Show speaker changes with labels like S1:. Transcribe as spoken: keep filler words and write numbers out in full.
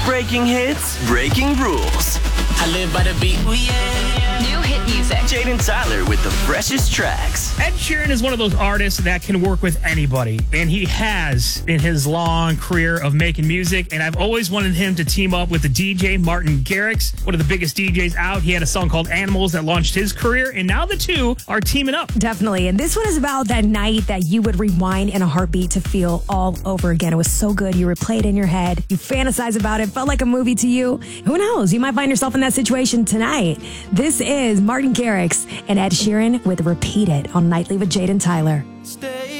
S1: Breaking hits, breaking rules.
S2: I live by the beat. Ooh, yeah.
S3: New hit music.
S1: Jade and Tyler with the freshest tracks.
S4: Ed Sheeran is one of those artists that can work with anybody, and he has in his long career of making music, and I've always wanted him to team up with the D J Martin Garrix, one of the biggest D Js out. He had a song called Animals that launched his career, and now the two are teaming up.
S5: Definitely, and this one is about that night that you would rewind in a heartbeat to feel all over again. It was so good. You replay it in your head. You fantasize about it. Felt like a movie to you. Who knows? You might find yourself in that situation tonight. This is Martin Garrix and Ed Sheeran with Repeat It on Nightly with Jade and Tyler.
S2: Stay